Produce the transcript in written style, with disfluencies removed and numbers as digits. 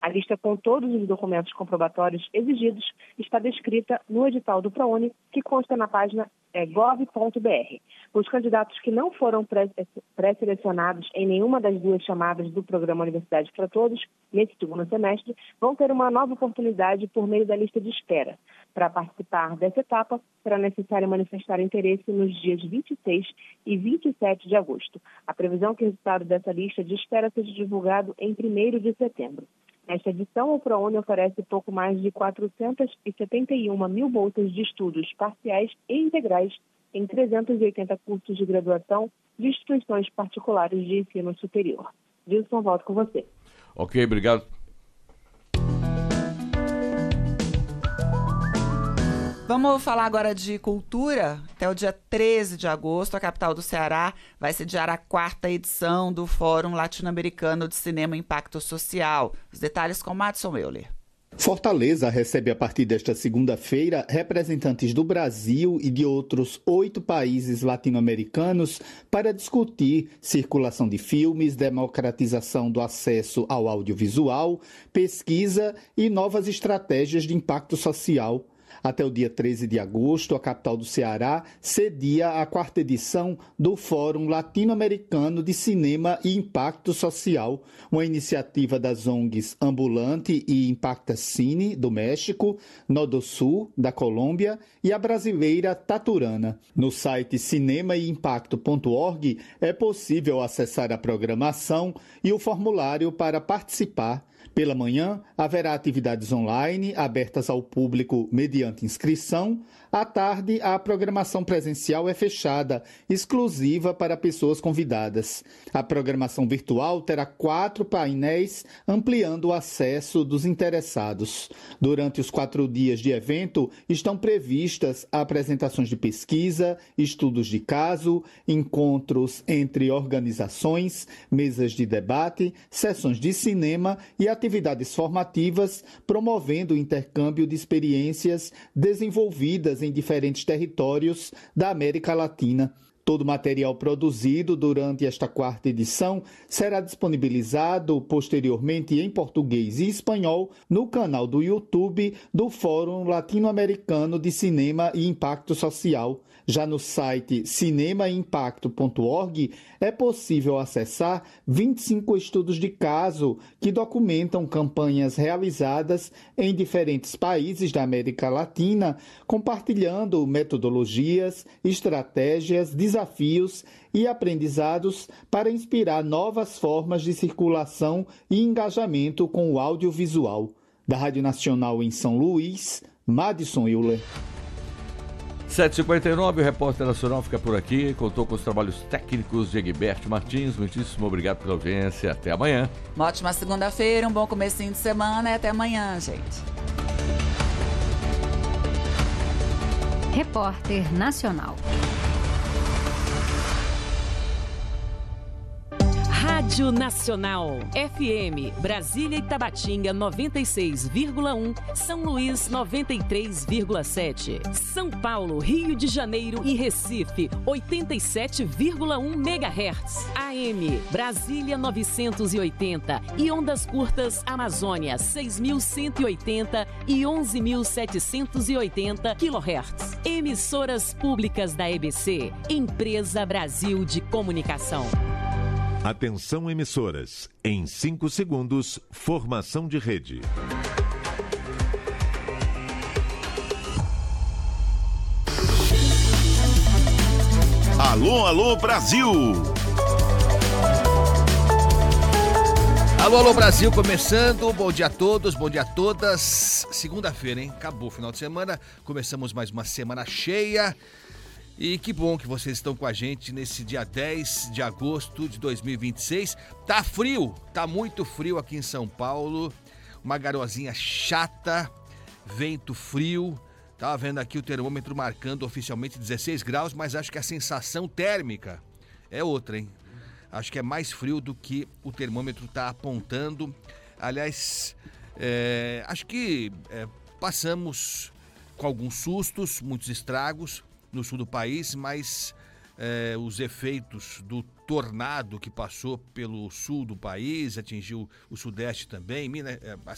A lista com todos os documentos comprobatórios exigidos está descrita no edital do ProUni, que consta na página gov.br. Os candidatos que não foram pré-selecionados em nenhuma das duas chamadas do programa Universidade para Todos, nesse segundo semestre, vão ter uma nova oportunidade por meio da lista de espera. Para participar dessa etapa, será necessário manifestar interesse nos dias 26 e 27 de agosto. A previsão é que o resultado dessa lista de espera seja divulgado em 1º de setembro. Nesta edição, o ProUni oferece pouco mais de 471 mil bolsas de estudos parciais e integrais em 380 cursos de graduação de instituições particulares de ensino superior. Wilson, volto com você. Ok, obrigado. Vamos falar agora de cultura. Até o dia 13 de agosto, a capital do Ceará vai sediar a 4ª edição do Fórum Latino-Americano de Cinema e Impacto Social. Os detalhes com Madison Euler. Fortaleza recebe a partir desta segunda-feira representantes do Brasil e de outros 8 países latino-americanos para discutir circulação de filmes, democratização do acesso ao audiovisual, pesquisa e novas estratégias de impacto social. Até o dia 13 de agosto, a capital do Ceará cedia a 4ª edição do Fórum Latino-Americano de Cinema e Impacto Social, uma iniciativa das ONGs Ambulante e Impacta Cine, do México, Nodosul, da Colômbia, e a brasileira Taturana. No site cinemaimpacto.org é possível acessar a programação e o formulário para participar. Pela manhã, haverá atividades online abertas ao público mediante inscrição. À tarde, a programação presencial é fechada, exclusiva para pessoas convidadas. A programação virtual terá 4 painéis, ampliando o acesso dos interessados. Durante os 4 dias de evento, estão previstas apresentações de pesquisa, estudos de caso, encontros entre organizações, mesas de debate, sessões de cinema e atividades formativas, promovendo o intercâmbio de experiências desenvolvidas em diferentes territórios da América Latina. Todo o material produzido durante esta 4ª edição será disponibilizado posteriormente em português e espanhol no canal do YouTube do Fórum Latino-Americano de Cinema e Impacto Social. Já no site cinemaimpacto.org é possível acessar 25 estudos de caso que documentam campanhas realizadas em diferentes países da América Latina, compartilhando metodologias, estratégias, desafios e aprendizados para inspirar novas formas de circulação e engajamento com o audiovisual. Da Rádio Nacional em São Luís, Madison Euler. 7h59, o Repórter Nacional fica por aqui. Contou com os trabalhos técnicos de Egberto Martins. Muitíssimo obrigado pela audiência. Até amanhã. Uma ótima segunda-feira, um bom comecinho de semana e até amanhã, gente. Repórter Nacional. Rádio Nacional, FM, Brasília e Tabatinga 96,1, São Luís 93,7, São Paulo, Rio de Janeiro e Recife 87,1 MHz, AM, Brasília 980 e ondas curtas Amazônia 6.180 e 11.780 kHz. Emissoras públicas da EBC, Empresa Brasil de Comunicação. Atenção emissoras, em 5 segundos, formação de rede. Alô, alô, Brasil! Alô, alô, Brasil, começando. Bom dia a todos, bom dia a todas. Segunda-feira, hein? Acabou o final de semana, começamos mais uma semana cheia. E que bom que vocês estão com a gente nesse dia 10 de agosto de 2026. Tá frio, tá muito frio aqui em São Paulo. Uma garoazinha chata, vento frio. Tava vendo aqui o termômetro marcando oficialmente 16 graus, mas acho que a sensação térmica é outra, hein? Acho que é mais frio do que o termômetro tá apontando. Aliás, acho que passamos com alguns sustos, muitos estragos no sul do país, mas os efeitos do tornado que passou pelo sul do país, atingiu o sudeste também,